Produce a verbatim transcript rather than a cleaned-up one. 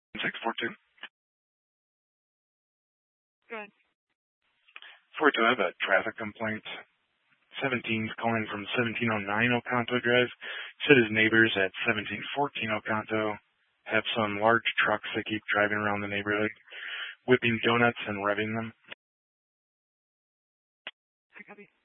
six four two. Go ahead. four two, I have a traffic complaint. seventeen's calling from seventeen oh nine Oconto Drive. Said his neighbors at seventeen fourteen Oconto have some large trucks that keep driving around the neighborhood, whipping donuts and revving them. I copy.